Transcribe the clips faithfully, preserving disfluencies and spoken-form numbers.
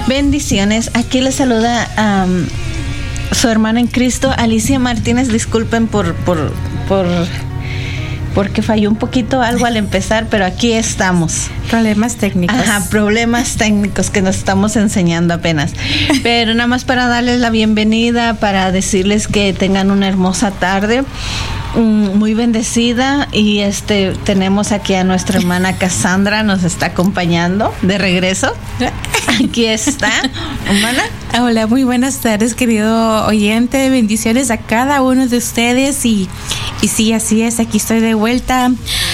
Bendiciones. Aquí les saluda um, su hermana en Cristo, Alicia Martínez. Disculpen por, por, por, porque falló un poquito algo al empezar, pero aquí estamos. Problemas técnicos. Ajá, problemas técnicos que nos estamos enseñando apenas. Pero nada más para darles la bienvenida, para decirles que tengan una hermosa tarde, muy bendecida, y este tenemos aquí a nuestra hermana Cassandra, nos está acompañando de regreso. Aquí está, hermana. Hola, muy buenas tardes, querido oyente. Bendiciones a cada uno de ustedes. Y, y sí, así es, aquí estoy de vuelta.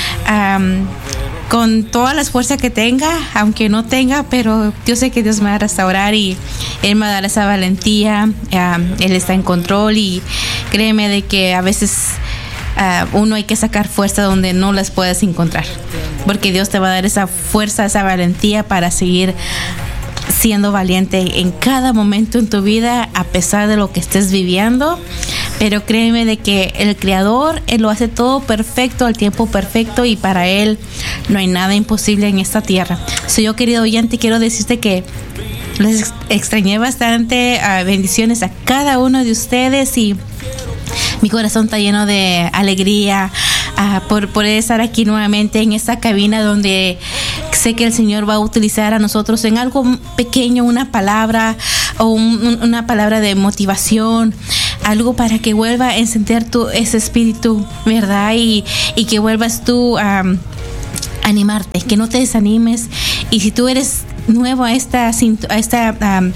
Um, con todas las fuerzas que tenga, aunque no tenga, pero yo sé que Dios me va a restaurar y Él me va a dar esa valentía. Um, Él está en control, y créeme de que a veces uh, uno hay que sacar fuerza donde no las puedes encontrar, porque Dios te va a dar esa fuerza, esa valentía para seguir siendo valiente en cada momento en tu vida, a pesar de lo que estés viviendo. Pero créeme de que el Creador, Él lo hace todo perfecto, al tiempo perfecto, y para Él no hay nada imposible en esta tierra. Soy yo, querido oyente, quiero decirte que les extrañé bastante. Uh, bendiciones a cada uno de ustedes, y mi corazón está lleno de alegría uh, por poder estar aquí nuevamente en esta cabina donde sé que el Señor va a utilizar a nosotros en algo pequeño, una palabra o un, una palabra de motivación, algo para que vuelva a encender tu, ese espíritu, ¿verdad? Y, y que vuelvas tú a um, animarte, que no te desanimes. Y si tú eres nuevo a esta, a esta um,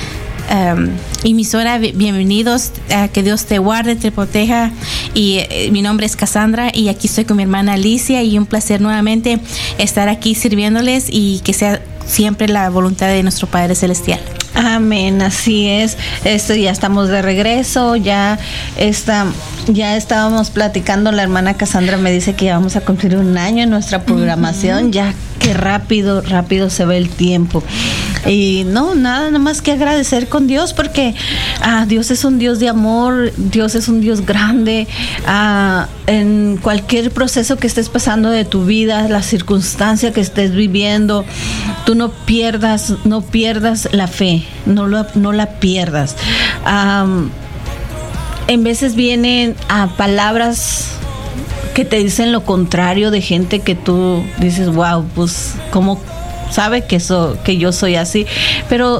Um, emisora, bienvenidos, uh, que Dios te guarde, te proteja. Y uh, mi nombre es Cassandra, y aquí estoy con mi hermana Alicia, y un placer nuevamente estar aquí sirviéndoles, y que sea siempre la voluntad de nuestro Padre Celestial. Amén, así es. Esto, ya estamos de regreso, ya está, ya estábamos platicando. La hermana Cassandra me dice que ya vamos a cumplir un año en nuestra programación. Uh-huh. Ya qué rápido, rápido se ve el tiempo. Y no, nada, nada más que agradecer con Dios, porque ah, Dios es un Dios de amor, Dios es un Dios grande. Ah, en cualquier proceso que estés pasando de tu vida, la circunstancia que estés viviendo, tú no pierdas, no pierdas la fe, no, lo, no la pierdas. Ah, en veces vienen a palabras que te dicen lo contrario, de gente que tú dices, wow, pues cómo sabe que so, que yo soy así. Pero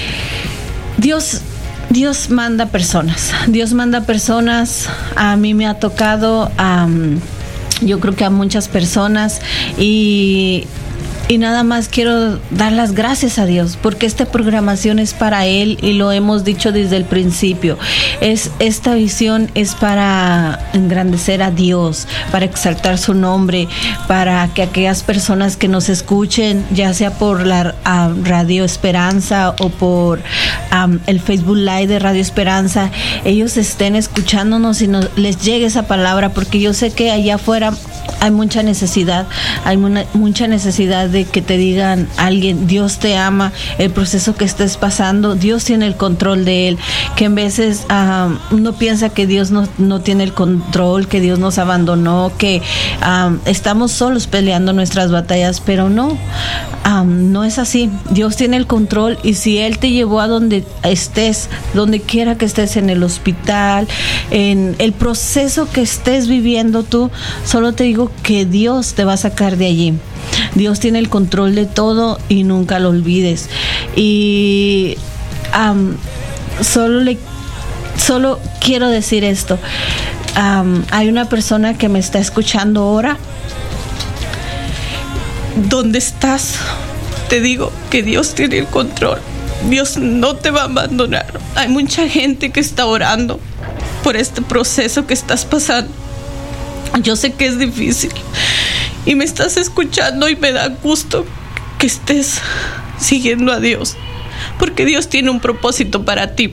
Dios Dios manda personas, Dios manda personas. A mí me ha tocado, um, yo creo que a muchas personas, y Y nada más quiero dar las gracias a Dios, porque esta programación es para Él, y lo hemos dicho desde el principio. Es, esta visión es para engrandecer a Dios, para exaltar su nombre, para que aquellas personas que nos escuchen, ya sea por la uh, Radio Esperanza o por um, el Facebook Live de Radio Esperanza, ellos estén escuchándonos y nos, les llegue esa palabra, porque yo sé que allá afuera hay mucha necesidad, hay una, mucha necesidad de que te digan alguien, Dios te ama, el proceso que estés pasando, Dios tiene el control de él, que en veces um, uno piensa que Dios no, no tiene el control, que Dios nos abandonó, que um, estamos solos peleando nuestras batallas, pero no, um, no es así. Dios tiene el control, y si Él te llevó a donde estés, donde quiera que estés, en el hospital, en el proceso que estés viviendo tú, solo te digo que Dios te va a sacar de allí. Dios tiene el control de todo, y nunca lo olvides. Y um, solo le solo quiero decir esto. Um, hay una persona que me está escuchando ahora. ¿Dónde estás? Te digo que Dios tiene el control. Dios no te va a abandonar. Hay mucha gente que está orando por este proceso que estás pasando. Yo sé que es difícil, y me estás escuchando, y me da gusto que estés siguiendo a Dios, porque Dios tiene un propósito para ti.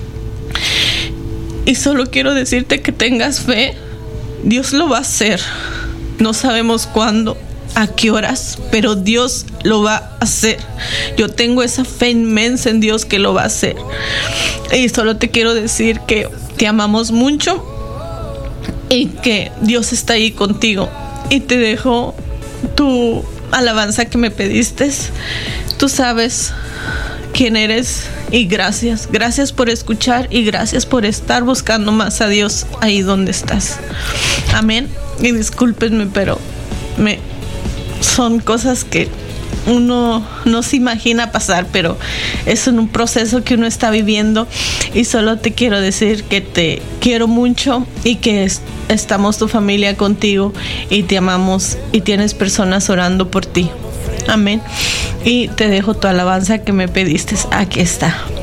Y solo quiero decirte que tengas fe. Dios lo va a hacer. No sabemos cuándo, a qué horas, pero Dios lo va a hacer. Yo tengo esa fe inmensa en Dios que lo va a hacer. Y solo te quiero decir que te amamos mucho, y que Dios está ahí contigo. Y te dejo tu alabanza que me pediste. Tú sabes quién eres y gracias. Gracias por escuchar y gracias por estar buscando más a Dios ahí donde estás. Amén. Y discúlpenme, pero me son cosas que uno no se imagina pasar, pero es un proceso que uno está viviendo, y solo te quiero decir que te quiero mucho y que es, estamos tu familia contigo y te amamos y tienes personas orando por ti. Amén. Y te dejo tu alabanza que me pediste. Aquí está.